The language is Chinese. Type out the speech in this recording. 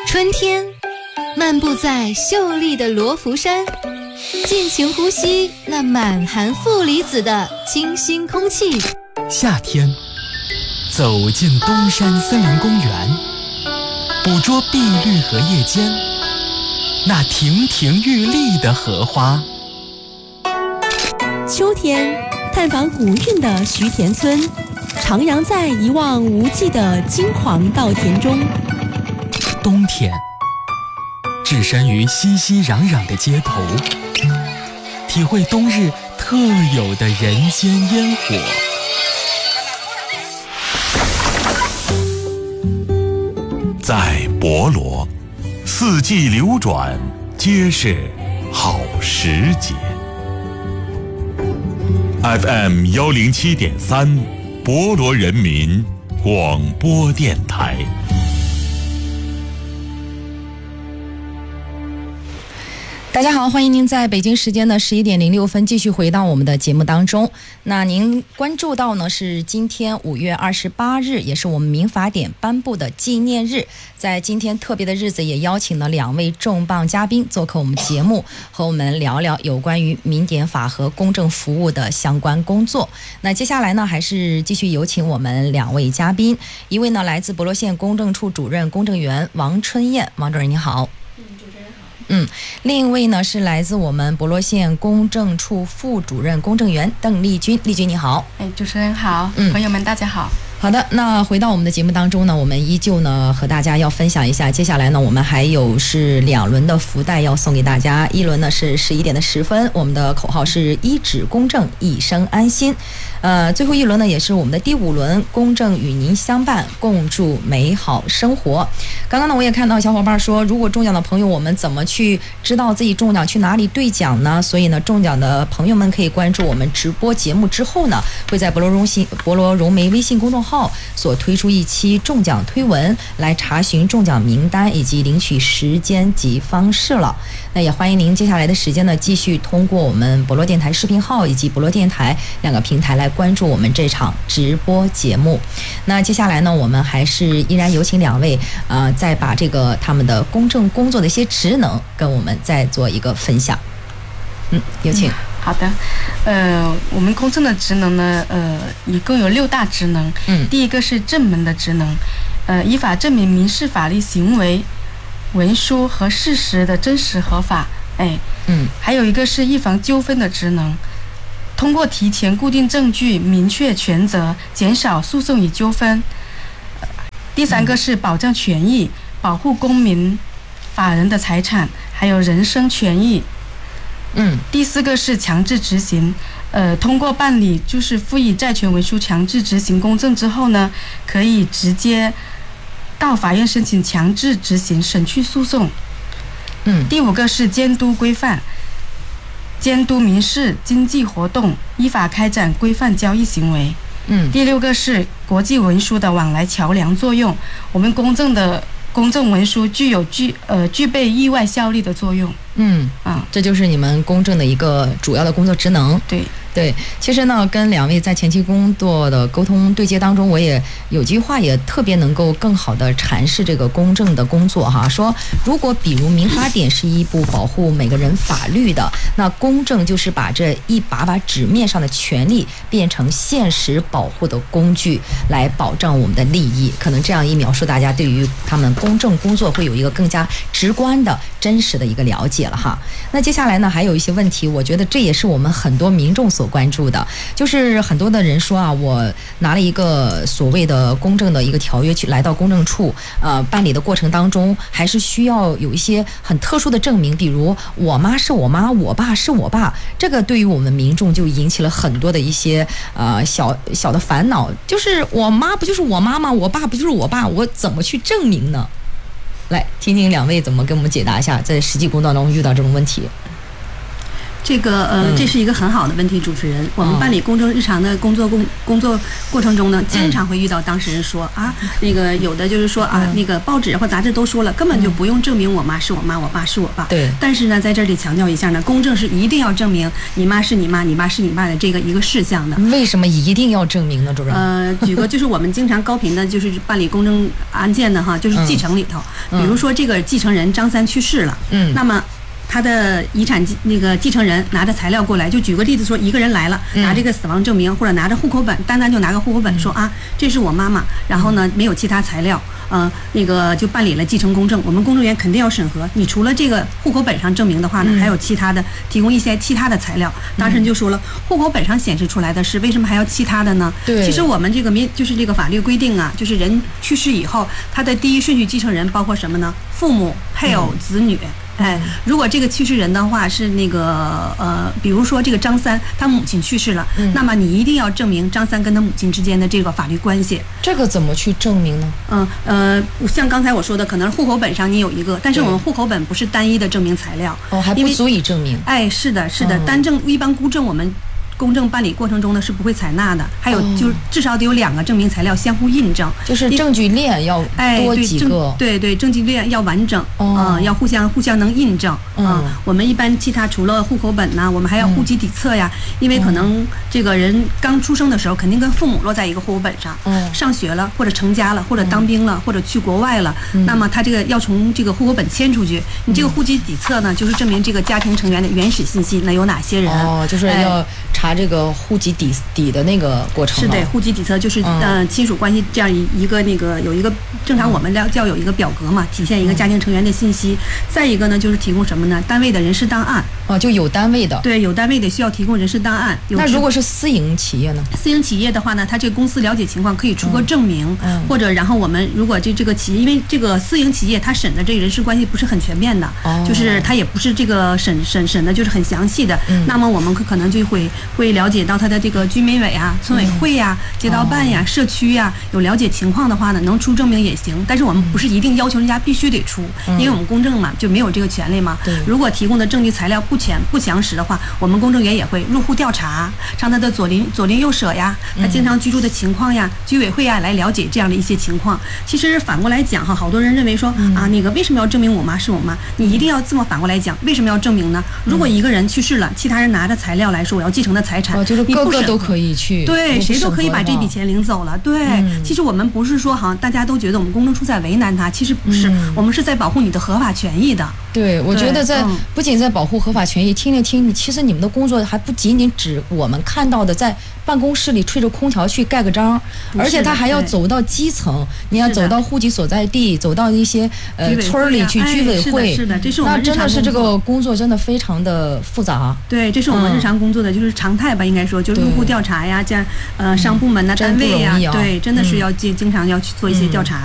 春天，漫步在秀丽的罗浮山，尽情呼吸那满含负离子的清新空气。 夏天，走进东山森林公园，捕捉碧绿荷叶间那亭亭玉立的荷花。 秋天，探访古韵的徐田村，徜徉在一望无际的金黄稻田中。 冬天，置身于熙熙攘攘的街头，体会冬日特有的人间烟火。 在博罗，四季流转，皆是好时节。FM 107.3，博罗人民广播电台。 大家好，欢迎您在北京时间的11点06分继续回到我们的节目当中。那您关注到呢是今天5月28日，也是我们民法典颁布的纪念日。在今天特别的日子，也邀请了2位重磅嘉宾做客我们节目，和我们聊聊有关于民典法和公证服务的相关工作。那接下来呢，还是继续有请我们2位嘉宾，一位呢来自博罗县公证处主任公证员王春燕，王主任你好。另一位呢是来自我们博罗县公证处副主任公证员邓丽君，丽君你好。 主持人好，朋友们大家好。 好的，那回到我们的节目当中呢，我们依旧呢和大家要分享一下，接下来呢我们还有是2轮的福袋要送给大家。一轮呢是11点的10分，我们的口号是一纸公证，一生安心。最后一轮呢也是我们的第5轮，公证与您相伴，共筑美好生活。刚刚呢我也看到小伙伴说，如果中奖的朋友，我们怎么去知道自己中奖，去哪里兑奖呢？所以呢中奖的朋友们可以关注我们直播节目之后呢，会在博罗融媒微信公众号所推出一期中奖推文，来查询中奖名单以及领取时间及方式了。那也欢迎您接下来的时间呢，继续通过我们博罗电台视频号以及博罗电台2个平台来关注我们这场直播节目。那接下来呢，我们还是依然有请2位再把这个他们的公证工作的一些职能跟我们再做一个分享。有请。 好的，我们公证的职能呢，一共有6大职能。第一个是正门的职能，依法证明民事法律行为、文书和事实的真实合法。还有一个是预防纠纷的职能，通过提前固定证据，明确权责，减少诉讼与纠纷。第3个是保障权益，保护公民、法人的财产，还有人身权益。第4个是强制执行，通过办理就是赋予债权文书强制执行公证之后呢，可以直接到法院申请强制执行，省去诉讼。第5个是监督规范，监督民事经济活动，依法开展规范交易行为。第6个是国际文书的往来桥梁作用，我们公证的公证文书具备意外效力的作用。 这就是你们公证的一个主要的工作职能。对，其实呢，跟2位在前期工作的沟通对接当中，我也有句话也特别能够更好的阐释这个公证的工作哈。说如果比如民法典是一部保护每个人法律的，那公证就是把这一把纸面上的权利变成现实保护的工具，来保障我们的利益。可能这样一描述，大家对于他们公证工作会有一个更加直观的真实的一个了解了哈。那接下来呢，还有一些问题，我觉得这也是我们很多民众所关注的，就是很多的人说啊，我拿了一个所谓的公证的一个条约去来到公证处，办理的过程当中，还是需要有一些很特殊的证明，比如我妈是我妈，我爸是我爸，这个对于我们民众就引起了很多的一些小的烦恼，就是我妈不就是我妈吗？我爸不就是我爸？我怎么去证明呢？来听听2位怎么给我们解答一下，在实际工作当中遇到这种问题。 这个这是一个很好的问题，主持人。我们办理公证日常的工作过程中呢，经常会遇到当事人说啊，那个有的就是说啊，那个报纸或杂志都说了，根本就不用证明我妈是我妈，我爸是我爸。 对。 但是呢，在这里强调一下呢，公证是一定要证明你妈是你妈，你爸是你爸的这个一个事项的。 为什么一定要证明呢，主任？ 举个就是我们经常高频的，就是办理公证案件的哈，就是继承里头，比如说这个继承人张三去世了，那么他的遗产那个继承人拿着材料过来，就举个例子说，一个人来了，拿这个死亡证明或者拿着户口本，单就拿个户口本说啊，这是我妈妈，然后呢没有其他材料，那个就办理了继承公证。我们公证员肯定要审核，你除了这个户口本上证明的话呢，还有其他的，提供一些其他的材料。当事人就说了，户口本上显示出来的是，为什么还要其他的呢？ 对， 其实我们这个就是这个法律规定啊，就是人去世以后，他的第一顺序继承人包括什么呢？父母、配偶、子女。如果这个去世人的话是那个比如说这个张三，他母亲去世了，那么你一定要证明张三跟他母亲之间的这个法律关系。 这个怎么去证明呢？ 像刚才我说的，可能户口本上你有一个，但是我们户口本不是单一的证明材料， 还不足以证明。 是的，单证一般孤证我们公证办理过程中呢是不会采纳的，还有就是至少得有2个证明材料相互印证， 就是证据链要多几个， 对，证据链要完整，要互相能印证。我们一般其他除了户口本呢，我们还要户籍底册呀，因为可能这个人刚出生的时候肯定跟父母落在一个户口本上，上学了或者成家了或者当兵了或者去国外了，那么他这个要从这个户口本迁出去，你这个户籍底册呢就是证明这个家庭成员的原始信息，那有哪些人？ 就是要查这个户籍底的那个过程。 是的，户籍底册就是亲属关系这样一个那个有一个正常我们叫有一个表格嘛，体现一个家庭成员的信息。再一个呢就是提供什么呢？单位的人事档案。 就有单位的。 对，有单位的需要提供人事档案。 那如果是私营企业呢？ 私营企业的话呢，他这个公司了解情况可以出个证明，或者然后我们如果这个企业，因为这个私营企业他审的这个人事关系不是很全面的，就是他也不是这个审的就是很详细的，那么我们可能就会了解到他的这个居民委啊、村委会呀、街道办呀、社区呀有了解情况的话呢，能出证明也行，但是我们不是一定要求人家必须得出，因为我们公证嘛就没有这个权利嘛。如果提供的证据材料不详实的话，我们公证员也会入户调查，上他的左邻右舍呀，他经常居住的情况呀、居委会呀来了解这样的一些情况。其实反过来讲哈，好多人认为说那个为什么要证明我妈是我妈？你一定要这么反过来讲，为什么要证明呢？如果一个人去世了，其他人拿着材料来说我要继承的财产， 就是各个都可以去， 对，谁都可以把这笔钱领走了。对，其实我们不是说好像大家都觉得我们公证处在为难他，其实不是，我们是在保护你的合法权益的。 对，我觉得不仅在保护合法权益，听，其实你们的工作还不仅仅指我们看到的在办公室里吹着空调去盖个章，而且他还要走到基层，你要走到户籍所在地，走到一些村里去居委会， 是的，这是我们那真的是这个工作真的非常的复杂。 对，这是我们日常工作的就是常态吧，应该说就是入户调查呀，这样商部门呐、单位呀，对，真的是要经常要去做一些调查。